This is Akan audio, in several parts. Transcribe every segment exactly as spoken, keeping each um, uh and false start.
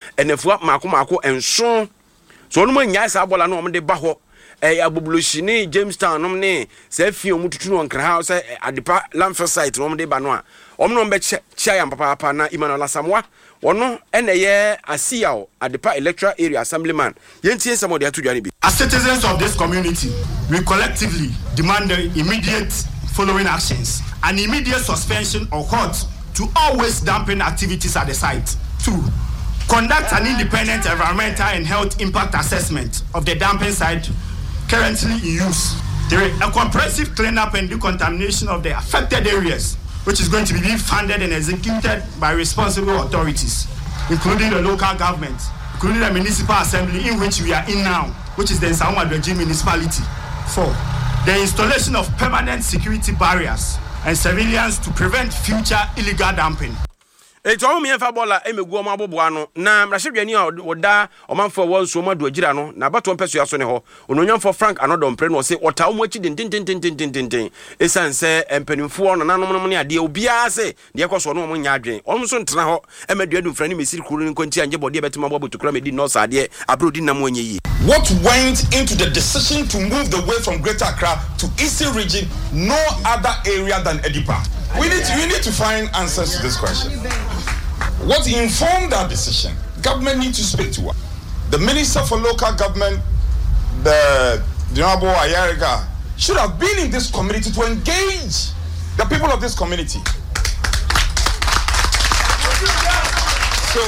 enefua mako mako enso so no manya sa bola no omde ba ho eh abobloshini Jamestown nom ne se fi omututu no nkra ha se adepa landfill site no omde ba no a omno mbe chia ya papa papa na Emmanuel Asamoah wono eneye asiao adepa electoral area assemblyman yentie samode atudwane bi. As citizens of this community, we collectively demand the immediate following actions: an immediate suspension or halt to all waste dumping activities at the site. Two, conduct an independent environmental and health impact assessment of the dumping site currently in use. There is a comprehensive cleanup and decontamination of the affected areas, which is going to be funded and executed by responsible authorities, including the local government, including the municipal assembly in which we are in now, which is the Nsamu-Adwoji municipality. Four, the installation of permanent security barriers and surveillance to prevent future illegal dumping. Eto o me fa bola emegu o maboboa no na mrahwedwani a woda omanfo wo nso maduagira no na bato mpeso aso ne ho ononyamfo Frank Anodom no se ota o machi din din din din din din din esanse empanimfo no nanom no ne ade obia se de ekoso no mo nya adwen o nso ntena ho emaduadu mfrani mesiri kuru ni konti anje bode betima bobo tukura medi no sa ade abrodi nam onye yi. What went into the decision to move the way from Greater Accra to Eastern Region, no other area than Edipa? We need to, we need to find answers to this question. What informed that decision? Government needs to speak to us. The Minister for Local Government, the Honorable Ayariga, should have been in this community to engage the people of this community. So,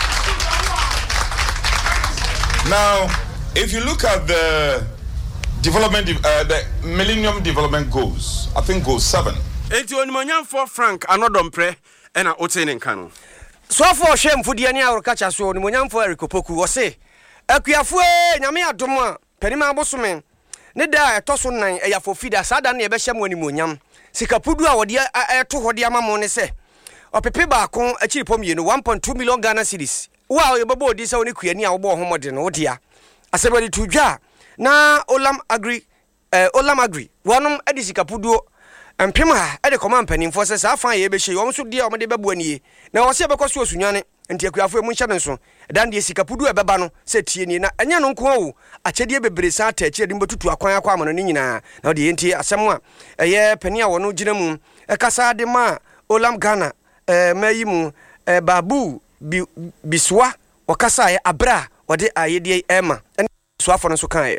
now, if you look at the development, uh, the Millennium Development Goals, I think goal seven. Eti onimonyamfo Frank Anodom pre ena otene nka no. So for shame fudie ne awrkacha so onimonyamfo Eric Opoku wo se akuafo nyame adom a panima abosome ne da etoso nan eyafo fida sada na ebe hyem onimonyam sikapudu a wode eto hode amamo ne se opepe ba ko achiripom ye no one point two million Ghana cedis wa yebebo odi se oni kuani a wo bo homode no wodia asebedi tudwa na Olam Agri eh Olam Agri wonom edi sikapudu Empima e de command penny for says I find ye be she also dear on the babuani. Now I see because you sunyane and take you for munchanson. Dan de sikapudu e babano, said Tieni, and yan uncle. A chedi be brisa techi dimbo to acquire quamon nina. Now the enti as someone a year penny or no ginamun, a casa de ma, Olam Ghana, a mayimu, a babu, biswa, or casa abra, or de aye Emma, and swafon sukai.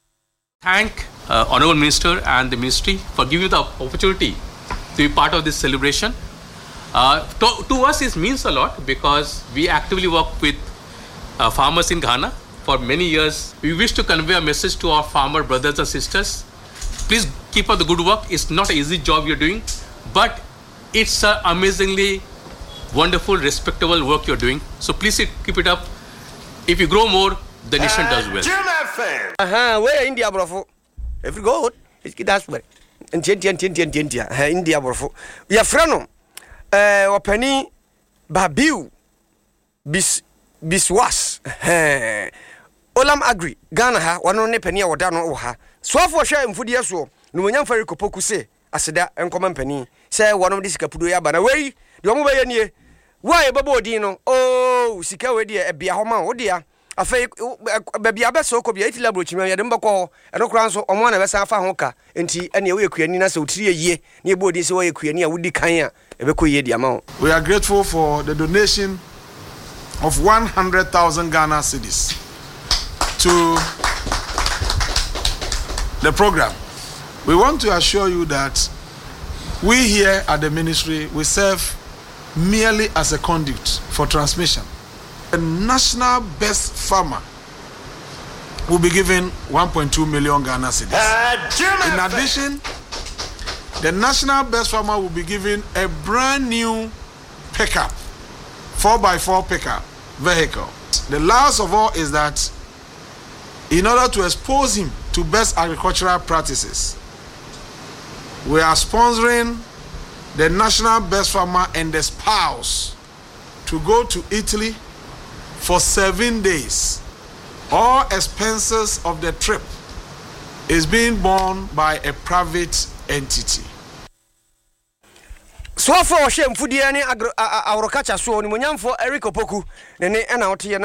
Thank uh, Honorable Minister and the Ministry for giving you the opportunity to be part of this celebration. Uh, to, to us it means a lot because we actively work with uh, farmers in Ghana for many years. We wish to convey a message to our farmer brothers and sisters. Please keep up the good work. It's not an easy job you're doing, but it's an amazingly wonderful, respectable work you're doing. So please keep it up. If you grow more, the nation does well. Aha, where India brofo. Every god, it's that's where. And India, India, India, India brofo. Ya frano. Eh, openi babiu bis biswas. Eh. Olam Agri Ghana ha wano ne peni awoda no ha. So for share mfudi so. No nyamfa Eric Opoku se aseda enkoma mpani. Se wano de sika pudo ya bana wei. De omo baye nie. Wa ye babo odin no. Oh, sika we de e bia homa wo de afei baby abeso ko bia itila brochima ya demba ko eno kran so omo na besa afa ho ka enti ene we kuani na se otiri ye na ebo odi se we kuani a wudi kan a ebeko ye di ama. We are grateful for the donation of one hundred thousand Ghana cedis to the program. We want to assure you that we here at the ministry we serve merely as a conduit for transmission. The national best farmer will be given one point two million Ghana cedis. Uh, In addition, the national best farmer will be given a brand new pickup, four by four pickup vehicle. The last of all is that in order to expose him to best agricultural practices, we are sponsoring the national best farmer and the spouse to go to Italy for seven days. All expenses of the trip is being borne by a private entity. So for shame fudi ani agro awrokacha so ni monyamfo Eric Opoku ne ne na ote